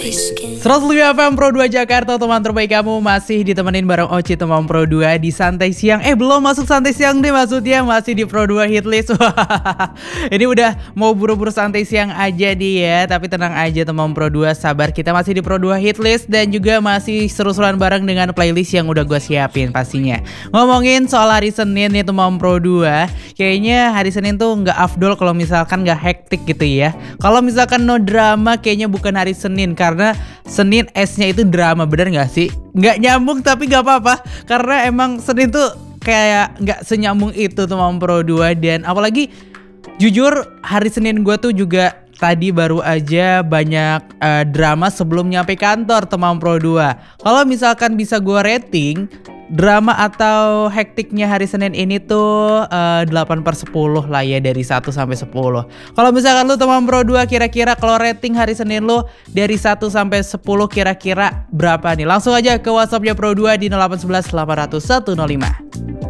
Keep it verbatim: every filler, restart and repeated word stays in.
seratus lima F M Pro dua Jakarta, teman terbaik kamu masih ditemenin bareng Oci teman Pro dua di Santai Siang. Eh belum masuk Santai Siang deh, maksudnya masih di Pro dua Hitlist. Ini udah mau buru-buru Santai Siang aja dia. Tapi tenang aja teman Pro dua, sabar, kita masih di Pro dua Hitlist. Dan juga masih seru-seruan bareng dengan playlist yang udah gue siapin pastinya. Ngomongin soal hari Senin nih teman Pro dua, kayaknya hari Senin tuh gak afdol kalau misalkan gak hektik gitu ya. Kalau misalkan no drama, kayaknya bukan hari Senin. Karena Senin S-nya itu drama, bener gak sih? Gak nyambung tapi gak apa-apa, karena emang Senin tuh kayak gak senyambung itu teman Pro dua. Dan apalagi jujur hari Senin gue tuh juga tadi baru aja banyak uh, drama sebelum nyampe kantor teman Pro dua. Kalau misalkan bisa gue rating drama atau hektiknya hari Senin ini tuh uh, delapan per sepuluh lah ya, dari satu sampai sepuluh. Kalau misalkan lu teman Pro dua, kira-kira kalau rating hari Senin lu dari satu sampai sepuluh kira-kira berapa nih? Langsung aja ke WhatsAppnya Pro dua di nol delapan satu satu delapan nol satu nol lima.